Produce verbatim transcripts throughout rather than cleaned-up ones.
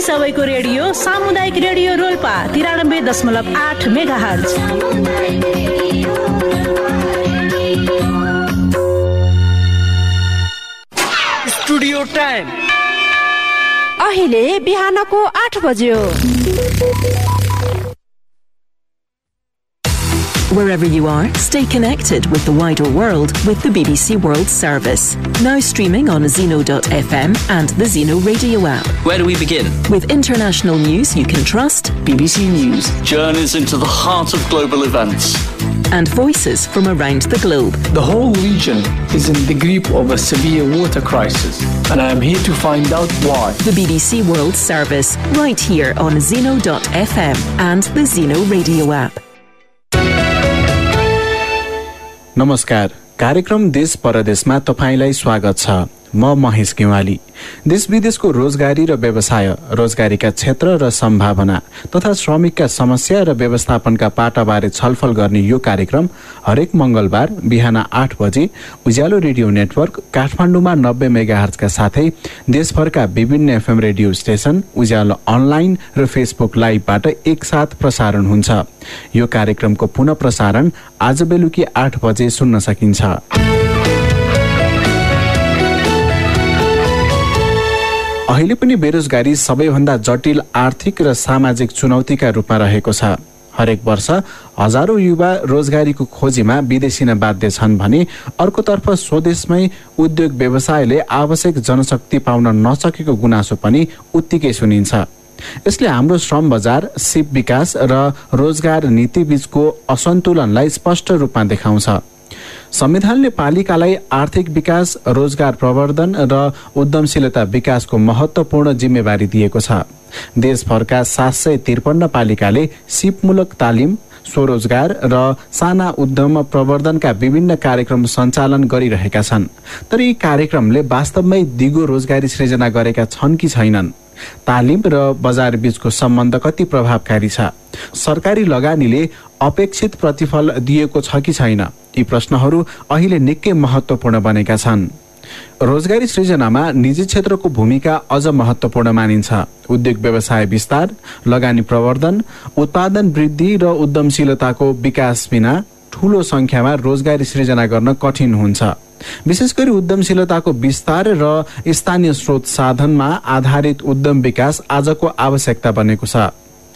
सबैको रेडियो सामुदायिक रेडियो रोल्पा तिरानब्बे दशमलव आठ मेगाहर्ज। स्टुडियो टाइम अहिले बिहानको आठ बज्यो। Wherever you are, stay connected with the wider world with the B B C World Service. Now streaming on zeno dot f m and the Zeno radio app. Where do we begin? With international news you can trust. B B C News. Journeys into the heart of global events. And voices from around the globe. The whole region is in the grip of a severe water crisis, and I am here to find out why. The B B C World Service, right here on zeno dot f m and the Zeno radio app. नमस्कार, कार्यक्रम देश परदेशमा तपाईलाई स्वागत छ। म महेश गेवाली। देश विदेशको रोजगारी र व्यवसाय, रोजगारीका क्षेत्र र सम्भावना तथा श्रमिकका समस्या र व्यवस्थापनका पाटाबारे छलफल गर्ने यो कार्यक्रम हरेक मंगलबार बिहान आठ बजे उज्यालो रेडियो नेटवर्क काठमाडौँमा नब्बे मेगाहर्जका साथै देशभरका विभिन्न एफएम रेडियो स्टेशन, उज्यालो अनलाइन र फेसबुक लाइभबाट एकसाथ प्रसारण हुन्छ। यो कार्यक्रमको पुनः प्रसारण आज बेलुकी आठ बजे सुन्न सकिन्छ। अहिले पनि बेरोजगारी सबैभन्दा जटिल आर्थिक र सामाजिक चुनौतीका रूपमा रहेको छ। हरेक वर्ष हजारौं युवा रोजगारीको खोजीमा विदेशिन बाध्य छन् भने अर्कोतर्फ स्वदेशमै उद्योग व्यवसायले आवश्यक जनशक्ति पाउन नसकेको गुनासो पनि उत्तिकै सुनिन्छ। यसले हाम्रो श्रम बजार, सिप विकास र रोजगार नीति बीचको असन्तुलनलाई स्पष्ट रूपमा देखाउँछ। संविधानले पालिकालाई आर्थिक विकास, रोजगार प्रवर्धन र उद्यमशीलता विकासको महत्वपूर्ण जिम्मेवारी दिएको छ। देशभरका सात सय त्रिपन्न पालिकाले सिपमूलक तालिम, स्वरोजगार र साना उद्यम प्रवर्धनका विभिन्न कार्यक्रम सञ्चालन गरिरहेका छन्। तर यी कार्यक्रमले वास्तवमै दिगो रोजगारी सृजना गरेका छन् कि छैनन्? तालिम र बजार बीचको सम्बन्ध कति प्रभावकारी छ? सरकारी लगानीले अपेक्षित प्रतिफल दिएको छ कि छैन? यी प्रश्नहरू अहिले निकै महत्वपूर्ण बनेका छन्। रोजगारी सृजनामा निजी क्षेत्रको भूमिका अझ महत्वपूर्ण मानिन्छ। उद्योग व्यवसाय विस्तार, लगानी प्रवर्धन, उत्पादन वृद्धि र उद्यमशीलताको विकास बिना ठूलो संख्यामा रोजगारी सृजना गर्न कठिन हुन्छ। विशेष गरी उद्यमशीलताको विस्तार र स्थानीय स्रोत साधनमा आधारित उद्यम विकास आजको आवश्यकता बनेको छ।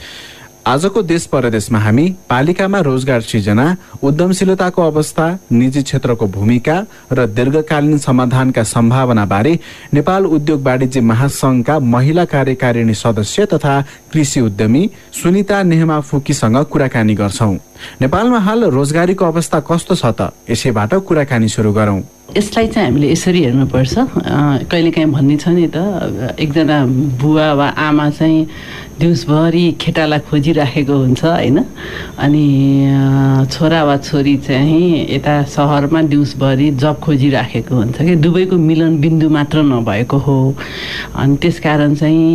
आजको देश परदेशमा हामी पालिकामा रोजगार सृजना, उद्यमशीलताको अवस्था, निजी क्षेत्रको भूमिका र दीर्घकालीन समाधानका सम्भावना बारे नेपाल उद्योग वाणिज्य महासंघका महिला कार्यकारिणी सदस्य तथा कृषि उद्यमी सुनिता नेहमाफुकीसँग कुराकानी गर्छौं। नेपालमा हाल रोजगारीको अवस्था कस्तो छ त? यसैबाट कुराकानी सुरु गरौं। यसलाई चाहिँ हामीले यसरी हेर्नुपर्छ। कहिलेकाहीँ भन्ने छ नि त, एकजना बुवा वा आमा चाहिँ दिउँसभरि केटालाई खोजिराखेको हुन्छ होइन, अनि छोरा वा छोरी चाहिँ यता सहरमा दिउँसभरि जब खोजिराखेको हुन्छ कि दुवैको मिलन बिन्दु मात्र नभएको हो। अनि त्यसकारण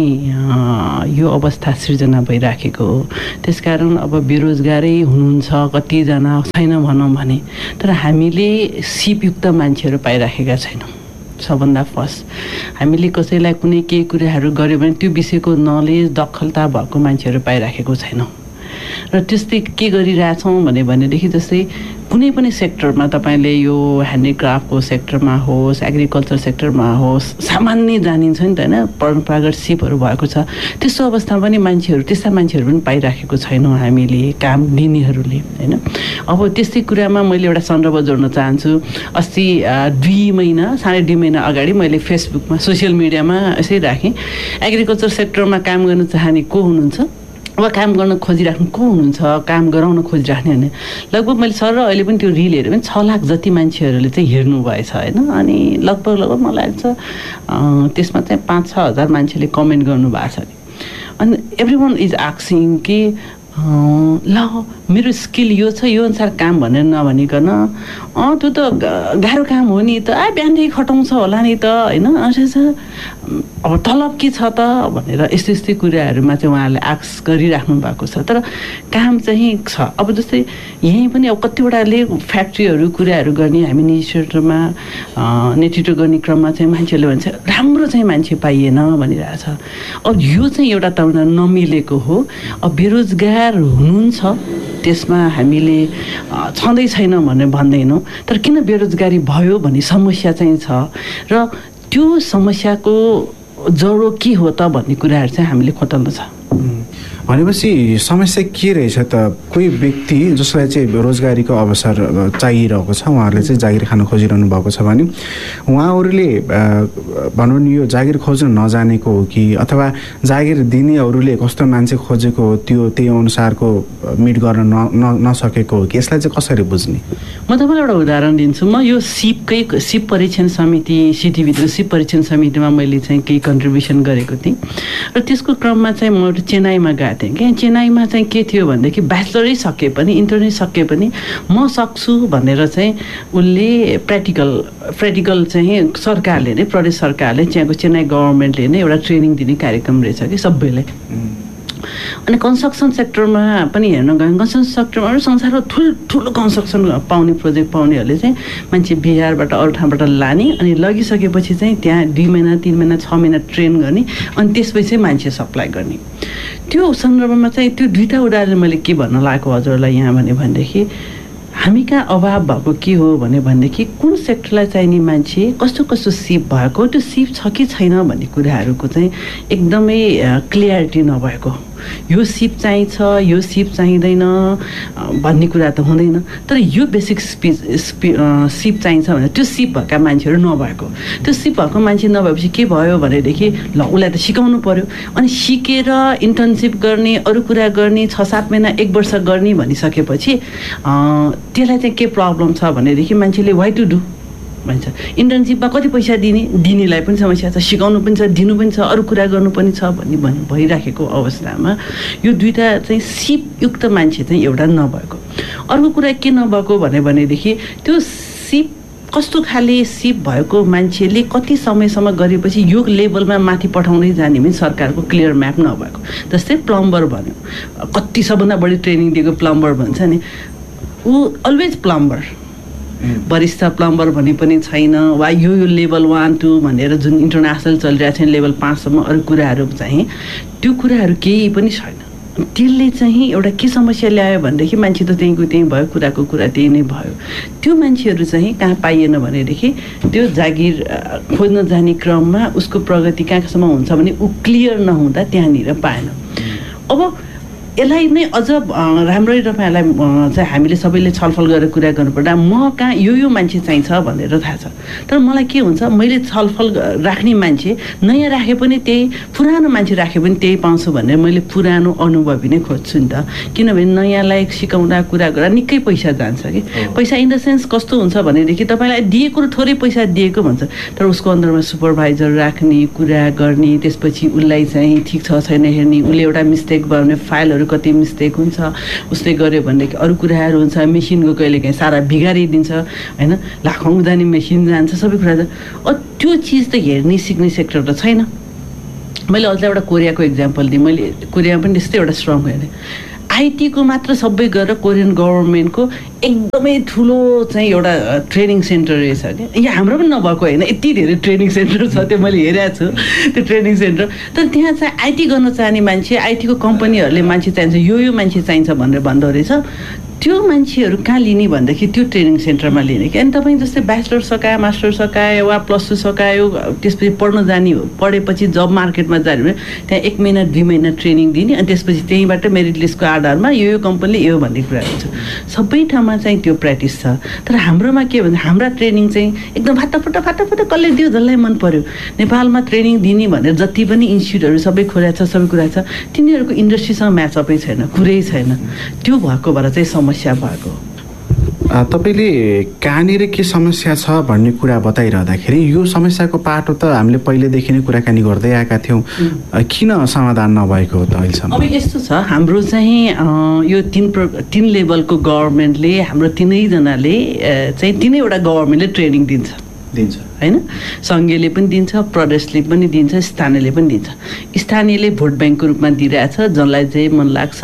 चाहिँ यो अवस्था सृजना भइराखेको हो। त्यसकारण अब बेरोजगारै हुनुहुन्छ कतिजना, छैन भनौँ भने, तर हामीले सिपयुक्त मान्छेहरू पाइराखेका छैनौँ। सबभन्दा फर्स्ट हामीले कसैलाई कुनै केही कुराहरू गऱ्यो भने त्यो विषयको नलेज, दखलता भएको मान्छेहरू पाइराखेको छैनौँ। र त्यस्तै के गरिरहेछौँ भने भनेदेखि जस्तै कुनै पनि सेक्टरमा तपाईँले यो ह्यान्डिक्राफ्टको सेक्टरमा होस्, एग्रिकल्चर सेक्टरमा होस्, सामान्य जानिन्छ नि त होइन, परम्परागत सिपहरू भएको छ। त्यस्तो अवस्थामा पनि मान्छेहरू, त्यस्ता मान्छेहरू पनि पाइराखेको छैनौँ हामीले, काम दिनेहरूले होइन। अब त्यस्तै कुरामा मैले एउटा सन्दर्भ जोड्न चाहन्छु। अस्ति दुई महिना साढे दुई महिना अगाडि मैले फेसबुकमा, सोसियल मिडियामा यसै राखेँ, एग्रिकल्चर सेक्टरमा काम गर्न चाहने को हुनुहुन्छ वा काम गर्न खोजिराख्नु को हुनुहुन्छ, काम गराउन खोजिराख्ने भने लगभग मैले सर र अहिले पनि त्यो रिल हेऱ्यो भने छ लाख जति मान्छेहरूले चाहिँ हेर्नु भएछ होइन। अनि लगभग लगभग मलाई लाग्छ त्यसमा चाहिँ पाँच छ हजार मान्छेले कमेन्ट गर्नुभएको छ। अनि एभ्री वान इज आस्किङ कि ल मेरो स्किल यो छ, यो अनुसार काम भनेर नभनिकन अँ त्यो त गाह्रो काम हो नि त, आ बिहानदेखि खटाउँछ होला नि त होइन। अब तलब के छ त भनेर यस्तो यस्तै कुराहरूमा चाहिँ उहाँहरूले आक्स गरिराख्नु भएको छ। तर काम चाहिँ छ। अब जस्तै यहीँ पनि अब कतिवटाले फ्याक्ट्रीहरू कुराहरू गर्ने हामी निजी सेक्टरमा नेतृत्व गर्ने क्रममा चाहिँ मान्छेहरूले भन्छ राम्रो चाहिँ मान्छे पाइएन भनिरहेछ। अब यो चाहिँ एउटा त नमिलेको हो। अब बेरोजगार हुनुहुन्छ त्यसमा हामीले छँदै छैन भनेर भन्दैनौँ, तर किन बेरोजगारी भयो भन्ने समस्या चाहिँ छ र त्यो समस्याको जरो के हो त भन्ने कुराहरू चाहिँ हामीले खोतल्नु छ। भनेपछि समस्या के रहेछ त? कोही व्यक्ति जसलाई चाहिँ रोजगारीको अवसर चाहिरहेको छ, उहाँहरूले चाहिँ जागिर खान खोजिरहनु भएको छ भने उहाँहरूले भनौँ नि यो जागिर खोज्न नजानेको हो कि अथवा जागिर दिनेहरूले कस्तो मान्छे खोजेको हो त्यो त्यही अनुसारको मिट गर्न न नसकेको हो कि? यसलाई चाहिँ कसरी बुझ्ने? म तपाईँलाई एउटा उदाहरण दिन्छु। म यो सिपकै सिप परीक्षण समिति सिटीभित्र सिप परीक्षण समितिमा मैले चाहिँ केही कन्ट्रिब्युसन गरेको थिएँ र त्यसको क्रममा चाहिँ म चेन्नाईमा गएको थिएँ कि चेन्नाईमा चाहिँ के थियो भनेदेखि ब्याचलरै सके पनि इन्टरनै सके पनि म सक्छु भनेर चाहिँ उसले प्र्याक्टिकल प्र्याक्टिकल चाहिँ सरकारले नै प्रदेश सरकारले त्यहाँको चेन्नाई गभर्मेन्टले नै एउटा ट्रेनिङ दिने कार्यक्रम रहेछ कि सबैलाई। अनि कन्स्ट्रक्सन सेक्टरमा पनि हेर्न गयो कन्स्ट्रक्सन सेक्टरमा अरू संसारमा ठुल्ठुलो कन्स्ट्रक्सन पाउने प्रोजेक्ट पाउनेहरूले चाहिँ मान्छे बिहारबाट अरू ठाउँबाट लाने अनि लगिसकेपछि चाहिँ त्यहाँ दुई महिना तिन महिना छ महिना ट्रेन गर्ने अनि त्यसपछि चाहिँ मान्छे सप्लाई गर्ने। त्यो सन्दर्भमा चाहिँ त्यो दुईवटा उदाहरण मैले के भन्न लागेको हजुरलाई यहाँ भने भनेदेखि हामी कहाँ अभाव भएको के हो भने भनेदेखि कुन सेक्टरलाई चाहिने मान्छे कस्तो कस्तो सिप भएको त्यो सिप छ कि छैन भन्ने कुराहरूको चाहिँ एकदमै क्लियरिटी नभएको। यो सिप चाहिन्छ यो सिप चाहिँदैन भन्ने कुरा त हुँदैन, तर यो बेसिक स्पि सिप चाहिन्छ भने त्यो सिप भएका मान्छेहरू नभएको। त्यो सिप भएको मान्छे नभएपछि के भयो भनेदेखि ल उसलाई त सिकाउनु पऱ्यो अनि सिकेर इन्टर्नसिप गर्ने अरू कुरा गर्ने छ सात महिना एक वर्ष गर्ने भनिसकेपछि त्यसलाई चाहिँ के प्रब्लम छ भनेदेखि मान्छेले वाइ टु डु भन्छ। इन्टर्नसिपमा कति पैसा दिने दिनेलाई पनि समस्या छ, सिकाउनु पनि छ, दिनु पनि छ, अरू कुरा गर्नु पनि छ भन्ने भन् भइराखेको अवस्थामा यो दुईवटा चाहिँ सिपयुक्त मान्छे चाहिँ एउटा नभएको। अर्को कुरा के नभएको भने भनेदेखि त्यो सिप कस्तो खाले सिप भएको मान्छेले कति समयसम्म गरेपछि यो लेभलमा माथि पठाउँदै जाने पनि सरकारको क्लियर म्याप नभएको। जस्तै प्लम्बर भन्यो, कति सबभन्दा बढी ट्रेनिङ दिएको प्लम्बर भन्छ नि, ऊ अलवेज प्लम्बर, वरिष्ठ प्लम्बर भन्ने पनि छैन वा यो यो लेभल वान टू भनेर जुन इन्टरनेसनल चलिरहेको छ लेभल पाँचसम्म अरू कुराहरू चाहिँ त्यो कुराहरू केही पनि छैन। त्यसले चाहिँ एउटा के समस्या ल्यायो भनेदेखि मान्छे त त्यहीँको त्यहीँ भयो, कुराको कुरा त्यही नै भयो। त्यो मान्छेहरू चाहिँ कहाँ पाइएन भनेदेखि त्यो जागिर खोज्न जाने क्रममा उसको प्रगति कहाँसम्म हुन्छ भने ऊ क्लियर नहुँदा त्यहाँनिर पाएन। अब यसलाई नै अझ राम्ररी तपाईँहरूलाई चाहिँ हामीले सबैले छलफल गरेर कुरा गर्नुपर्दा म कहाँ यो यो मान्छे चाहिन्छ भनेर थाहा छ, तर मलाई के हुन्छ मैले छलफल राख्ने मान्छे नयाँ राखे पनि त्यही, पुरानो मान्छे राखे पनि त्यही पाउँछु भनेर मैले पुरानो अनुभवी नै खोज्छु नि त। किनभने नयाँलाई सिकाउँदा कुरा गर्दा निकै पैसा जान्छ कि। पैसा इन द सेन्स कस्तो हुन्छ भनेदेखि तपाईँलाई दिएको थोरै पैसा दिएको भन्छ, तर उसको अन्दरमा सुपरभाइजर राख्ने कुरा गर्ने, त्यसपछि उसलाई चाहिँ ठिक छ छैन हेर्ने, उसले एउटा मिस्टेक भयो भने फाइलहरू कति मिस्टेक हुन्छ उसले गर्यो भनेदेखि अरू कुराहरू हुन्छ, मेसिनको कहिले काहीँ सारा बिगारिदिन्छ होइन, लाखौँ जाने मेसिन जान्छ सबै कुरा जान्छ। अब त्यो चिज त हेर्ने सिक्ने सेक्टर त छैन। मैले अझ एउटा कोरियाको इक्जाम्पल दिएँ, मैले कोरियामा पनि त्यस्तै एउटा स्ट्रङ हेरेँ। आइटीको मात्र सबै गरेर कोरियन गभर्मेन्टको एकदमै ठुलो चाहिँ एउटा ट्रेनिङ सेन्टर रहेछ क्या। यहाँ हाम्रो पनि नभएको होइन, यति धेरै ट्रेनिङ सेन्टर छ, त्यो मैले हेरेको छु त्यो ट्रेनिङ सेन्टर। तर त्यहाँ चाहिँ आइटी गर्न चाहने मान्छे, आइटीको कम्पनीहरूले मान्छे चाहिन्छ, यो यो मान्छे चाहिन्छ भनेर भन्दो रहेछ। त्यो मान्छेहरू कहाँ लिने भन्दाखेरि त्यो ट्रेनिङ सेन्टरमा लिने कि। अनि तपाईँ जस्तै ब्याचलर सकायो, मास्टर सकायो वा प्लस टू सकायो, त्यसपछि पढ्न जाने हो, पढेपछि जब मार्केटमा जाने भने त्यहाँ एक महिना दुई महिना ट्रेनिङ दिने अनि त्यसपछि त्यहीँबाट मेरिट लिस्टको आधारमा यो यो कम्पनीले यो भन्ने कुरा हुन्छ। सबै ठाउँमा चाहिँ त्यो प्र्याक्टिस छ। तर हाम्रोमा के भन्छ, हाम्रा ट्रेनिङ चाहिँ एकदम फाटाफुटा फाटाफुटा कसले दियो जसलाई मन पर्यो। नेपालमा ट्रेनिङ दिने भनेर जति पनि इन्स्टिट्युटहरू सबै खोला छ, सबै कुरा छ, तिनीहरूको इन्डस्ट्रीसँग म्याचअपै छैन, कुरै छैन। त्यो भएको भएर चाहिँ समस्या भएको। तपाईँले कहाँनिर के समस्या छ भन्ने कुरा बताइरहँदाखेरि यो समस्याको पाटो त हामीले पहिलेदेखि नै कुराकानी गर्दै आएका थियौँ, किन समाधान नभएको हो त अहिलेसम्म? अब यस्तो छ, हाम्रो चाहिँ यो तिन प्र तिन लेभलको गभर्मेन्टले हाम्रो तिनैजनाले चाहिँ तिनैवटा गभर्मेन्टले ट्रेनिङ दिन्छ दिन्छ होइन। सङ्घीयले पनि दिन्छ, प्रदेशले पनि दिन्छ, स्थानीयले पनि दिन्छ। स्थानीयले भोट ब्याङ्कको रूपमा दिइरहेछ, जसलाई चाहिँ मन लाग्छ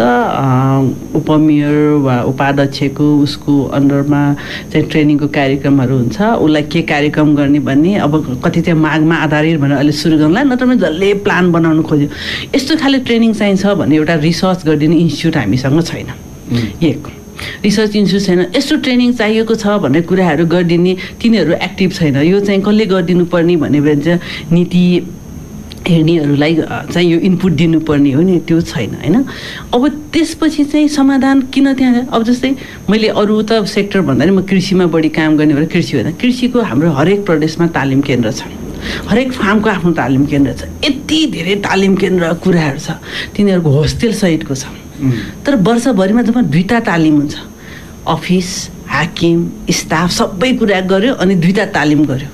उपमेयर वा उपाध्यक्षको उसको अन्डरमा चाहिँ ट्रेनिङको कार्यक्रमहरू हुन्छ, उसलाई के कार्यक्रम गर्ने भन्ने अब कति चाहिँ मागमा आधारित भनेर अहिले सुरु गर्नुला, नत्र पनि जसले प्लान बनाउनु खोज्यो यस्तो खाले ट्रेनिङ चाहिन्छ भन्ने एउटा रिसर्च गरिदिने इन्स्टिट्युट हामीसँग छैन। एक रिसर्च इन्स्टिट्युट छैन, यस्तो ट्रेनिङ चाहिएको छ भन्ने कुराहरू गरिदिने तिनीहरू एक्टिभ छैन। यो चाहिँ कसले गरिदिनु पर्ने भने चाहिँ नीति हेर्नेहरूलाई चाहिँ यो इनपुट दिनुपर्ने हो नि, त्यो छैन होइन। अब त्यसपछि चाहिँ समाधान किन त्यहाँ, अब जस्तै मैले अरू त सेक्टर भन्दा नि म कृषिमा बढी काम गर्ने भएर कृषि होइन, कृषिको हाम्रो हरेक प्रदेशमा तालिम केन्द्र छ, हरेक फार्मको आफ्नो तालिम केन्द्र छ, यति धेरै तालिम केन्द्र कुराहरू छ, तिनीहरूको होस्टेल सहितको छ। तर वर्षभरिमा जम्मा दुईवटा तालिम हुन्छ, अफिस हाकिम स्टाफ सबै कुरा गर्यो अनि दुईवटा तालिम गर्यो।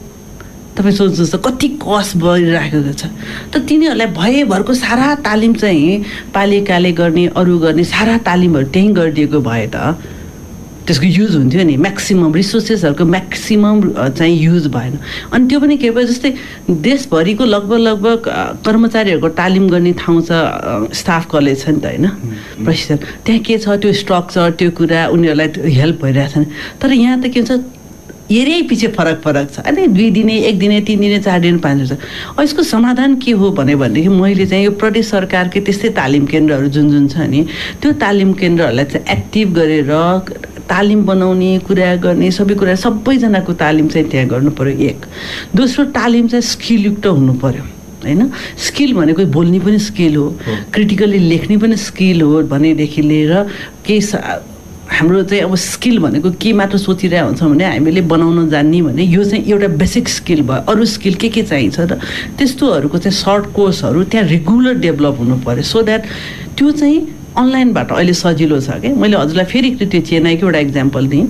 तपाईँ सोच्नुहोस् त कति कस्ट बढिराखेको छ। त तिनीहरूलाई भएभरको सारा तालिम चाहिँ पालिकाले गर्ने अरू गर्ने सारा तालिमहरू त्यहीँ गरिदिएको भए त त्यसको युज हुन्थ्यो नि, म्याक्सिमम रिसोर्सेसहरूको म्याक्सिमम चाहिँ युज भएन। अनि त्यो पनि के भयो, जस्तै देशभरिको लगभग लगभग कर्मचारीहरूको तालिम गर्ने ठाउँ छ, स्टाफ कलेज छ नि त होइन, प्रशिक्षण त्यहाँ के छ, त्यो स्ट्रक्चर त्यो कुरा उनीहरूलाई हेल्प भइरहेको छ। तर यहाँ त के हुन्छ हेरै पछि फरक फरक छ, अनि दुई दिने एक दिने तिन दिने चार दिने पाँच दिन छ। यसको समाधान के हो भने भनेदेखि मैले चाहिँ यो प्रदेश सरकारकै त्यस्तै तालिम केन्द्रहरू जुन जुन छ नि त्यो तालिम केन्द्रहरूलाई चाहिँ एक्टिभ गरेर तालिम बनाउने कुरा गर्ने सबै कुरा सबैजनाको तालिम चाहिँ त्यहाँ गर्नु पर्यो। एक दोस्रो तालिम चाहिँ स्किलयुक्त हुनु पर्यो होइन। स्किल भनेको बोल्ने पनि स्किल हो, क्रिटिकली लेख्ने पनि स्किल हो भनेदेखि लिएर केही हाम्रो चाहिँ अब स्किल भनेको के मात्र सोचिरहेको हुन्छ भने हामीले बनाउन जान्ने भने यो चाहिँ एउटा बेसिक स्किल भयो। अरू स्किल के के चाहिन्छ र त्यस्तोहरूको चाहिँ सर्ट कोर्सहरू त्यहाँ रेगुलर डेभलप हुनु पर्यो, सो द्याट त्यो चाहिँ अनलाइनबाट अहिले सजिलो छ क्या। मैले हजुरलाई फेरि त्यो चेन्नईको एउटा इक्जाम्पल दिएँ।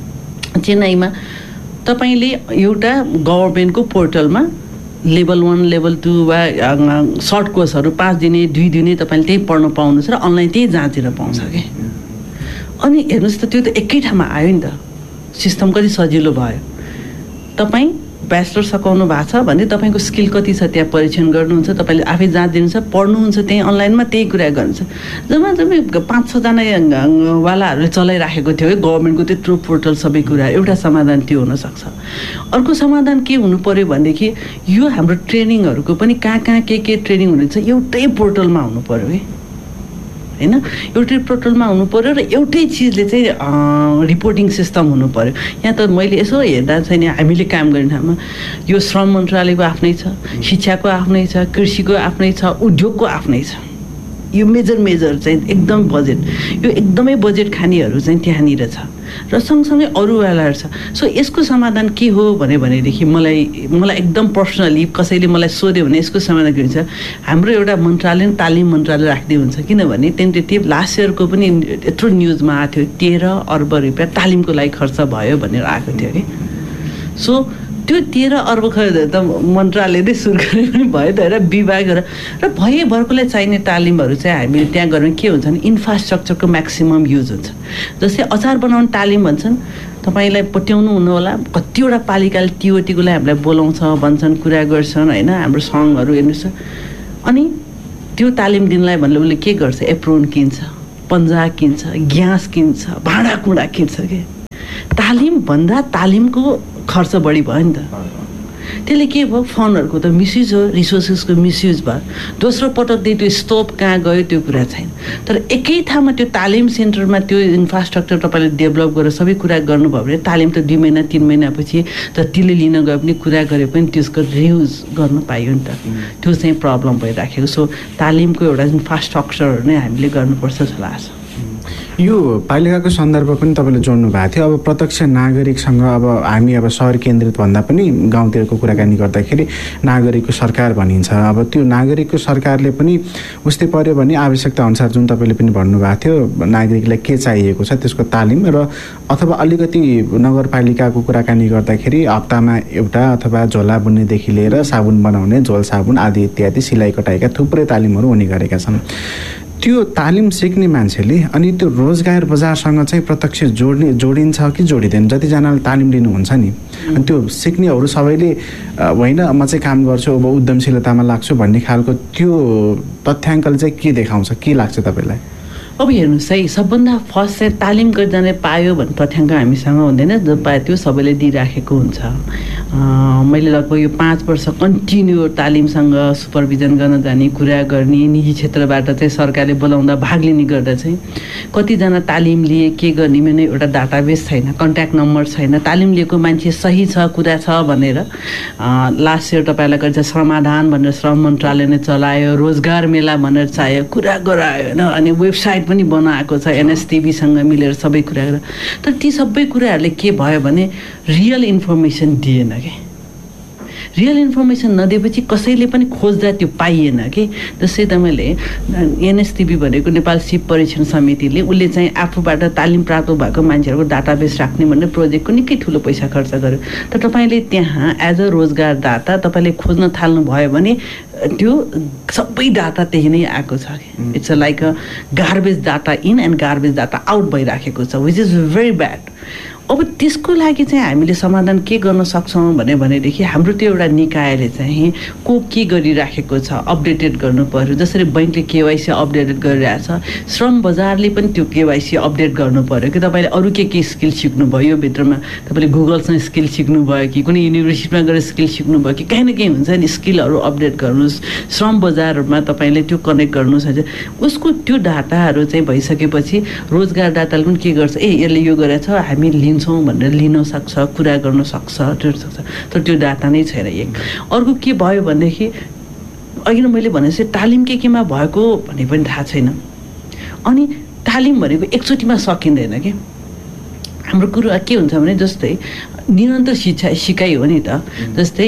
चेन्नईमा तपाईँले एउटा गभर्मेन्टको पोर्टलमा लेभल वान लेभल टू वा सर्ट कोर्सहरू पाँच दिने दुई दिने तपाईँले त्यही पढ्न पाउनुहोस् र अनलाइन त्यही जाँचेर पाउँछ कि। अनि हेर्नुहोस् त त्यो त एकै ठाउँमा आयो नि त, सिस्टम कति सजिलो भयो। तपाईँ ब्याचलर सकाउनु भएको छ भने तपाईँको स्किल कति छ त्यहाँ परीक्षण गर्नुहुन्छ, तपाईँले आफै जाँच दिनुहुन्छ, पढ्नुहुन्छ त्यही अनलाइनमा त्यही कुरा गर्नुहुन्छ। जम्मा जम्मै पाँच छजना वालाहरूले चलाइराखेको थियो है गभर्मेन्टको त्यत्रो पोर्टल सबै कुरा। एउटा समाधान त्यो हुनसक्छ। अर्को समाधान के हुनु पऱ्यो भनेदेखि यो हाम्रो ट्रेनिङहरूको पनि कहाँ कहाँ के के ट्रेनिङ हुनुहुन्छ एउटै पोर्टलमा हुनु पऱ्यो है होइन। एउटै पोर्टलमा हुनु पऱ्यो र एउटै चिजले चाहिँ रिपोर्टिङ सिस्टम हुनु पऱ्यो। यहाँ त मैले यसो हेर्दा चाहिँ नि हामीले काम गर्ने ठाउँमा यो श्रम मन्त्रालयको आफ्नै छ, शिक्षाको आफ्नै छ, कृषिको आफ्नै छ, उद्योगको आफ्नै छ। यो मेजर मेजर चाहिँ एकदम बजेट यो एकदमै बजेट खानेहरू चाहिँ त्यहाँनिर छ र सँगसँगै अरूवालाहरू छ। सो यसको समाधान के हो भने भनेदेखि मलाई मलाई एकदम पर्सनली कसैले मलाई सोध्यो भने यसको समाधान के हुन्छ, हाम्रो एउटा मन्त्रालय तालिम मन्त्रालय राख्दै हुन्छ। किनभने टेन्टेटिभ लास्ट इयरको पनि यत्रो न्युजमा आएको थियो तेह्र अर्ब रुपियाँ तालिमको लागि खर्च भयो भनेर आएको थियो कि। सो त्यो तेह्र अर्ब खर्च त मन्त्रालयले सुरु गरे पनि भयो त र विभागहरू र भएभरकोलाई चाहिने तालिमहरू चाहिँ हामीले त्यहाँ गऱ्यौँ। के हुन्छ भने इन्फ्रास्ट्रक्चरको म्याक्सिमम युज हुन्छ। जस्तै अचार बनाउने तालिम भन्छन्, तपाईँलाई पट्याउनु हुनु होला, कतिवटा पालिकाले टिओटीको लागि हामीलाई बोलाउँछ भन्छन्, कुरा गर्छन् होइन, हाम्रो सङ्घहरू हेर्नुहोस्। अनि त्यो तालिम दिनलाई भन्दा उसले के गर्छ, एप्रोन किन्छ, पन्जा किन्छ, ग्यास किन्छ, भाँडाकुँडा किन्छ कि। तालिम भन्दा तालिमको खर्च बढी भयो नि त। त्यसले के भयो, फन्डहरूको त मिसयुज हो, रिसोर्सेसको मिसयुज भयो। दोस्रो पटकदेखि त्यो स्टोप कहाँ गयो त्यो कुरा छैन। तर एकै ठाउँमा त्यो तालिम सेन्टरमा त्यो इन्फ्रास्ट्रक्चर तपाईँले डेभलप गरेर सबै कुरा गर्नुभयो भने तालिम त दुई महिना तिन महिनापछि त त्यसले लिन गए पनि कुरा गरे पनि त्यसको रियुज गर्न पाइयो नि त। त्यो चाहिँ प्रब्लम भइराखेको। सो तालिमको एउटा इन्फ्रास्ट्रक्चरहरू नै हामीले गर्नुपर्छ जस्तो लाग्छ। यो पालिकाको सन्दर्भ पनि तपाईँले जोड्नु भएको थियो। अब प्रत्यक्ष नागरिकसँग अब हामी अब सहर केन्द्रित भन्दा पनि गाउँतिरको कुराकानी गर्दाखेरि नागरिकको सरकार भनिन्छ। अब त्यो नागरिकको सरकारले पनि उस्तै पऱ्यो भने आवश्यकता अनुसार जुन तपाईँले पनि भन्नुभएको थियो नागरिकलाई के चाहिएको छ त्यसको तालिम र अथवा अलिकति नगरपालिकाको कुराकानी गर्दाखेरि हप्तामा एउटा अथवा झोला बुन्नेदेखि लिएर साबुन बनाउने, झोल साबुन आदि इत्यादि सिलाइ कटाइका थुप्रै तालिमहरू हुने गरेका छन्। त्यो तालिम सिक्ने मान्छेले अनि त्यो रोजगार बजारसँग चाहिँ प्रत्यक्ष जोड्ने जोडिन्छ कि जोडिँदैन? जतिजनाले तालिम लिनुहुन्छ नि अनि त्यो सिक्नेहरू सबैले होइन म चाहिँ काम गर्छु अब उद्यमशीलतामा लाग्छु भन्ने खालको त्यो तथ्याङ्कले चाहिँ के देखाउँछ, के लाग्छ तपाईँलाई? अब हेर्नुहोस् है, सबभन्दा फर्स्ट चाहिँ तालिम गरिजाने पायो भन्ने तथ्याङ्क हामीसँग हुँदैन, जो पायो त्यो सबैले दिइराखेको हुन्छ। मैले लगभग यो पाँच वर्ष कन्टिन्यू तालिमसँग सुपरभिजन गर्न जाने, कुरा गर्ने, निजी क्षेत्रबाट चाहिँ सरकारले बोलाउँदा भाग लिने गर्दा चाहिँ कतिजना तालिम लिए के गर्ने भने एउटा डाटाबेस छैन, कन्ट्याक्ट नम्बर छैन, तालिम लिएको मान्छे सही छ कुरा छ भनेर लास्ट इयर तपाईँलाई गर्छ समाधान भनेर श्रम मन्त्रालयले चलायो, रोजगार मेला भनेर चाहियो, कुरा गरायो होइन, अनि वेबसाइट पनि बनाएको छ एनएसटिभीसँग मिलेर सबै कुरा गरेर। तर ती सबै कुराहरूले के भयो भने रियल इन्फर्मेसन दिएन कि, रियल इन्फर्मेसन नदिएपछि कसैले पनि खोज्दा त्यो पाइएन कि। जस्तै तपाईँले एनएसटिभी भनेको नेपाल सिप परीक्षण समितिले उसले चाहिँ आफूबाट तालिम प्राप्त भएको मान्छेहरूको डाटाबेस राख्ने भन्ने प्रोजेक्टको निकै ठुलो पैसा खर्च गर्यो। तर तपाईँले त्यहाँ एज अ रोजगारदाता तपाईँले खोज्न थाल्नुभयो भने त्यो सबै डाटा त्यही नै आएको छ कि। It's a like a garbage data in and garbage data out भइराखेको छ, विच इज भेरी ब्याड। अब त्यसको लागि चाहिँ हामीले समाधान के गर्न सक्छौँ भने भनेदेखि हाम्रो त्यो एउटा निकायले चाहिँ को के गरिराखेको छ अपडेटेड गर्नु पर्यो। जसरी बैङ्कले केवाइसी अपडेटेड गरिरहेछ, श्रम बजारले पनि त्यो केवाइसी अपडेट गर्नु पर्यो कि तपाईँले अरू के के स्किल सिक्नुभयो यो भित्रमा, तपाईँले गुगलसँग स्किल सिक्नुभयो कि कुनै युनिभर्सिटीमा गएर स्किल सिक्नुभयो कि कहीँ न कहीँ हुन्छ नि स्किलहरू अपडेट गर्नुहोस्। श्रम बजारमा तपाईँले त्यो कनेक्ट गर्नुहोस्। उसको त्यो डाटाहरू चाहिँ भइसकेपछि रोजगारदाताले पनि के गर्छ, ए यसले यो गरेछ हामी लिन्छौँ भनेर लिन सक्छ, कुरा गर्न सक्छ, त्यो सक्छ। तर त्यो डाटा नै छैन। एक अर्को के भयो भनेदेखि अघि नै मैले भनेपछि तालिम के केमा भएको भन्ने पनि थाहा छैन। अनि तालिम भनेको एकचोटिमा सकिँदैन कि। हाम्रो कुरो के हुन्छ भने जस्तै निरन्तर शिक्षा सिकाइ हो नि त। जस्तै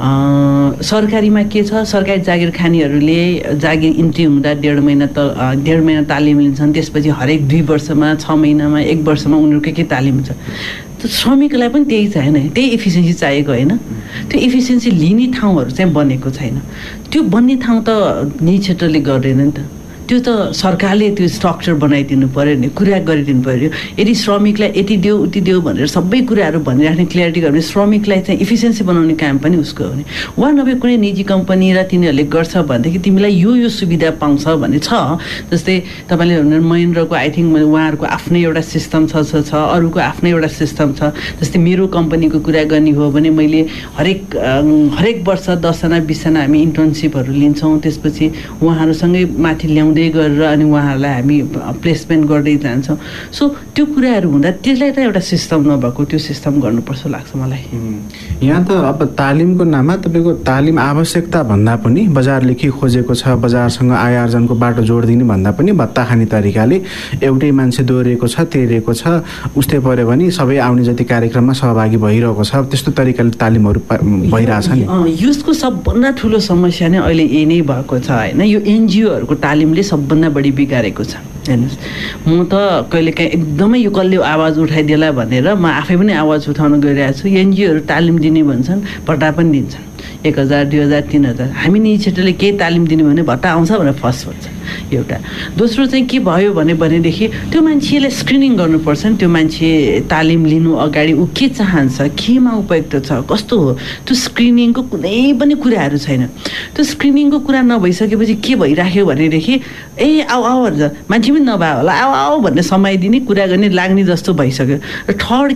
सरकारीमा के छ, सरकारी जागिर खानेहरूले जागिर इन्ट्री हुँदा डेढ महिना त डेढ महिना तालिम लिन्छन्, त्यसपछि हरेक दुई वर्षमा छ महिनामा एक वर्षमा उनीहरूको के तालिम हुन्छ। त श्रमिकलाई पनि त्यही चाहिएन, त्यही इफिसियन्सी चाहिएको होइन। त्यो इफिसियन्सी लिने ठाउँहरू चाहिँ बनेको छैन। त्यो बन्ने ठाउँ त निजी क्षेत्रले गर्दैन नि त, त्यो त सरकारले त्यो स्ट्रक्चर बनाइदिनु पऱ्यो नि, कुरा गरिदिनु पऱ्यो। यदि श्रमिकलाई यति देऊ उति देऊ भनेर सबै कुराहरू भनिराख्ने क्लियरिटी गर्ने, श्रमिकलाई चाहिँ इफिसियन्सी बनाउने काम पनि उसको हो नि। वा नभए कुनै निजी कम्पनी र तिनीहरूले गर्छ भनेदेखि तिमीलाई यो यो सुविधा पाउँछ भन्ने छ। जस्तै तपाईँले भने महेन्द्रको आई थिङ्क उहाँहरूको आफ्नै एउटा सिस्टम छ छ अरूको आफ्नै एउटा सिस्टम छ। जस्तै मेरो कम्पनीको कुरा गर्ने हो भने मैले हरेक हरेक वर्ष दसजना बिसजना हामी इन्टर्नसिपहरू लिन्छौँ, त्यसपछि उहाँहरूसँगै माथि ल्याउँ गरेर अनि उहाँहरूलाई हामी प्लेसमेन्ट गर्दै जान्छौँ। सो त्यो कुराहरू हुँदा त्यसलाई त एउटा सिस्टम नभएको त्यो सिस्टम गर्नुपर्छ लाग्छ मलाई। यहाँ त अब तालिमको नाममा तपाईँको तालिम आवश्यकता भन्दा पनि बजारले के खोजेको छ, बजारसँग आय आर्जनको बाटो जोडिदिने भन्दा पनि भत्ता खाने तरिकाले एउटै मान्छे दोहोरिएको छ, तेरिएको छ, उस्तै पऱ्यो भने सबै आउने जति कार्यक्रममा सहभागी भइरहेको छ, त्यस्तो तरिकाले तालिमहरू भइरहेछ नि। यसको सबभन्दा ठुलो समस्या नै अहिले यही नै भएको छ होइन। यो एनजिओहरूको तालिमले सबभन्दा बढी बिगारेको छ। हेर्नुहोस्, म त कहिलेकाहीँ एकदमै यो कसले आवाज उठाइदिएला भनेर म आफै पनि आवाज उठाउन गइरहेको छु। एनजिओहरू तालिम दिने भन्छन्, भत्ता पनि दिन्छन्, एक हजार दुई हजार तिन हजार। हामी निजी क्षेत्रले केही तालिम दिने भने भत्ता आउँछ भनेर फर्स्ट भन्छ एउटा। दोस्रो चाहिँ के भयो भने भनेदेखि त्यो मान्छेले स्क्रिनिङ गर्नुपर्छ नि। त्यो मान्छे तालिम लिनु अगाडि ऊ के चाहन्छ, केमा उपयुक्त छ, कस्तो हो, त्यो स्क्रिनिङको कुनै पनि कुराहरू छैन। त्यो स्क्रिनिङको कुरा नभइसकेपछि के भइराख्यो भनेदेखि ए आऊ आऊ भन्छ, मान्छे पनि नभए होला आऊ आऊ भन्ने समय दिने कुरा गर्ने लाग्ने जस्तो भइसक्यो। र थर्ड